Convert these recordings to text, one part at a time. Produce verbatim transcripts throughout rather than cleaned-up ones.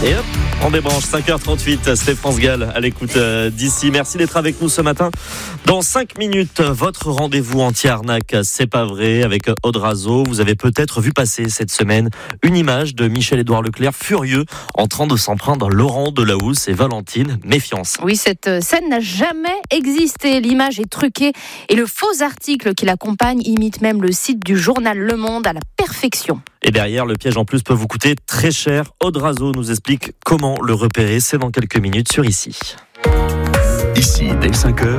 Et hop, on débranche, cinq heures trente-huit, c'est France Gall à l'écoute d'ici. Merci d'être avec nous ce matin. Dans cinq minutes, votre rendez-vous anti-arnaque, c'est pas vrai, avec Audrazo. Vous avez peut-être vu passer cette semaine une image de Michel-Édouard Leclerc furieux en train de s'en prendre Laurent Delahousse et Valentine. Méfiance. Oui, cette scène n'a jamais existé. L'image est truquée et le faux article qui l'accompagne imite même le site du journal Le Monde à la perfection. Et derrière, le piège en plus peut vous coûter très cher. Audrazo nous explique comment le repérer. C'est dans quelques minutes sur Ici. Ici, dès cinq heures,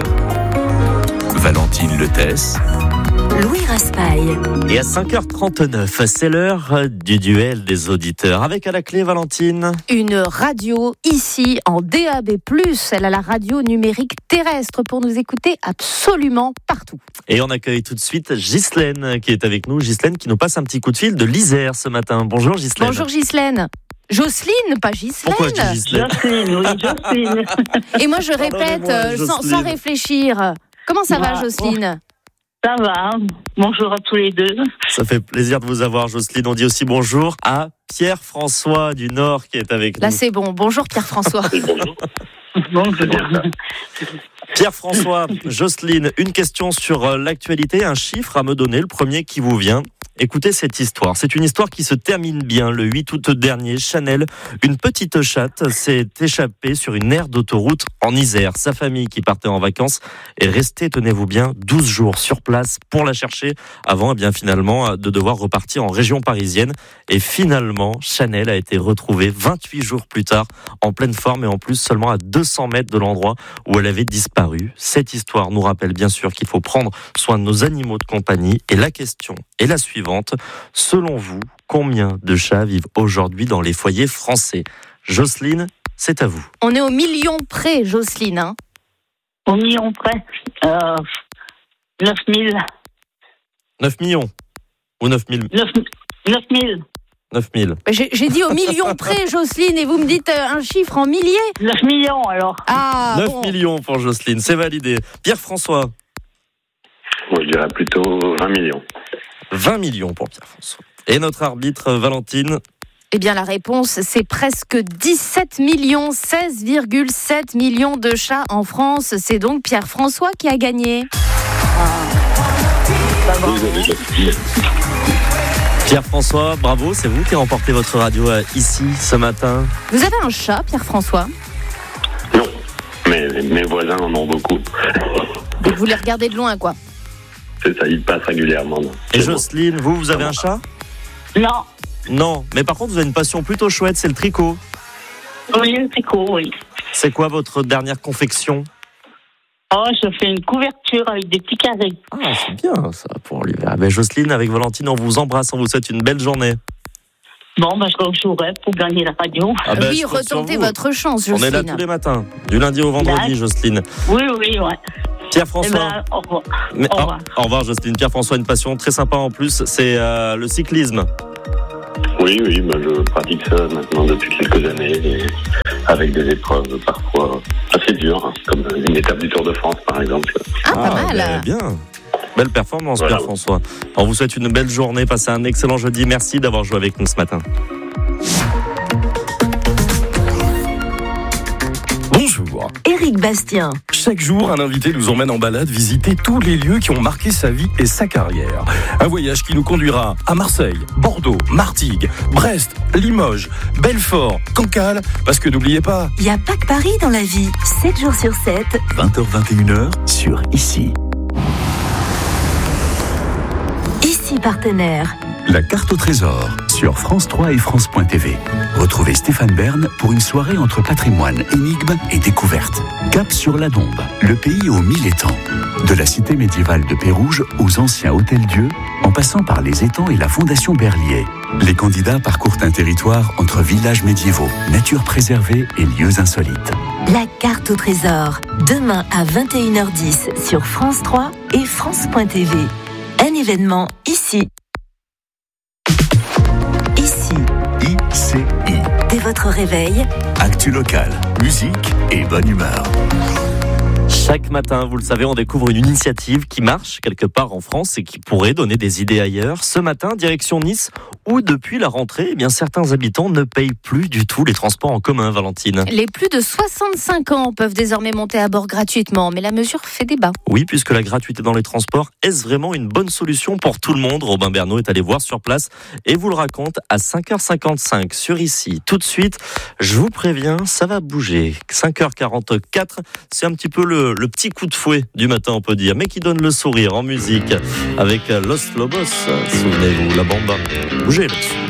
Valentine Letès, Louis Raspail. Et à cinq heures trente-neuf, c'est l'heure du duel des auditeurs. Avec à la clé, Valentine. Une radio ici en D A B plus. Elle a la radio numérique terrestre pour nous écouter absolument partout. Et on accueille tout de suite Ghislaine qui est avec nous. Ghislaine qui nous passe un petit coup de fil de l'Isère ce matin. Bonjour Ghislaine. Bonjour Ghislaine. Jocelyne, pas Ghislaine. Pourquoi je dis Ghislaine ? Jocelyne, oui, Jocelyne. Et moi je répète euh, sans, sans réfléchir. Comment ça Bah, va Jocelyne ? Ça va. Bonjour à tous les deux. Ça fait plaisir de vous avoir, Jocelyne. On dit aussi bonjour à Pierre-François du Nord qui est avec Là nous. c'est bon. Bonjour Pierre-François. Bonjour. Bonjour. Pierre-François, Jocelyne, une question sur l'actualité, un chiffre à me donner, le premier qui vous vient. Écoutez cette histoire. C'est une histoire qui se termine bien. Le huit août dernier, Chanel, une petite chatte, s'est échappée sur une aire d'autoroute en Isère. Sa famille, qui partait en vacances, est restée, tenez-vous bien, douze jours sur place pour la chercher avant, eh bien, finalement, de devoir repartir en région parisienne. Et finalement, Chanel a été retrouvée vingt-huit jours plus tard, en pleine forme et en plus seulement à deux cents mètres de l'endroit où elle avait disparu. Cette histoire nous rappelle bien sûr qu'il faut prendre soin de nos animaux de compagnie. Et la question est la suivante. Selon vous, combien de chats vivent aujourd'hui dans les foyers français ? Jocelyne, c'est à vous. On est au million près, Jocelyne. Hein. Au million près. Euh, neuf mille. neuf millions ou neuf mille neuf mille. neuf mille. J'ai, j'ai dit au million près, Jocelyne, et vous me dites un chiffre en milliers ? neuf millions alors. Ah, neuf bon. millions pour Jocelyne, c'est validé. Pierre-François ? Moi, je dirais plutôt vingt millions. vingt millions pour Pierre-François. Et notre arbitre, Valentine ? Eh bien, la réponse, c'est presque dix-sept millions, seize virgule sept millions de chats en France. C'est donc Pierre-François qui a gagné. Pierre-François, bravo, c'est vous qui remportez votre radio ici ce matin. Vous avez un chat, Pierre-François ? Non, mais mes voisins en ont beaucoup. Donc vous les regardez de loin, quoi. C'est ça, ils passent régulièrement. Et Jocelyne, vous, vous avez un chat ? Non. Non, mais par contre, vous avez une passion plutôt chouette, c'est le tricot. Oui, le tricot, oui. C'est quoi votre dernière confection ? Oh, je fais une couverture avec des petits carrés. Ah, c'est bien ça pour l'hiver. Ah ben, Jocelyne, avec Valentine, on vous embrasse, on vous souhaite une belle journée. Bon, ben, je rejouerai pour gagner la radio. Ah ben, oui, je compte sur retentez vous. votre chance, On Jocelyne. est là tous les matins, du lundi au vendredi, Là. Jocelyne. Oui, oui, ouais. Eh Pierre-François. ben, au revoir. Mais- au revoir. au revoir, Jocelyne. Pierre-François, une passion très sympa en plus, c'est euh, le cyclisme. Oui, oui, ben, je pratique ça maintenant depuis quelques années, et avec des épreuves parfois assez dures, hein, comme une étape du Tour de France, par exemple. Ah, pas mal. ben, bien. Belle performance, Voilà. Pierre-François. On vous souhaite une belle journée, passez un excellent jeudi. Merci d'avoir joué avec nous ce matin. Bonjour. Éric Bastien. Chaque jour, un invité nous emmène en balade visiter tous les lieux qui ont marqué sa vie et sa carrière. Un voyage qui nous conduira à Marseille, Bordeaux, Martigues, Brest, Limoges, Belfort, Cancale, parce que n'oubliez pas... Il n'y a pas que Paris dans la vie. sept jours sur sept. vingt heures vingt et une heures sur Ici. Ici partenaire. La carte au trésor sur France trois et France point T V. Retrouvez Stéphane Bern pour une soirée entre patrimoine, énigmes et découvertes. Cap sur la Dombe, le pays aux mille étangs. De la cité médiévale de Pérouge aux anciens hôtels-dieux, en passant par les étangs et la fondation Berlier. Les candidats parcourent un territoire entre villages médiévaux, nature préservée et lieux insolites. La carte au trésor. Demain à vingt et une heures dix sur France trois et France point T V. Un événement ici. Ici. I C I. Dès votre réveil, Actu local, musique et bonne humeur. Chaque Chaque matin, vous le savez, on découvre une initiative qui marche quelque part en France et qui pourrait donner des idées ailleurs. Ce matin, direction Nice, où depuis la rentrée, eh bien, certains habitants ne payent plus du tout les transports en commun, Valentine. Les plus de soixante-cinq ans peuvent désormais monter à bord gratuitement, mais la mesure fait débat. Oui, puisque la gratuité dans les transports, est-ce vraiment une bonne solution pour tout le monde ? Robin Bernot est allé voir sur place et vous le raconte à cinq heures cinquante-cinq sur Ici. Tout de suite, je vous préviens, ça va bouger. cinq heures quarante-quatre, c'est un petit peu le, le petit coup de fouet du matin, on peut dire, mais qui donne le sourire en musique avec Los Lobos. Souvenez-vous, la bamba. Bougez là-dessus.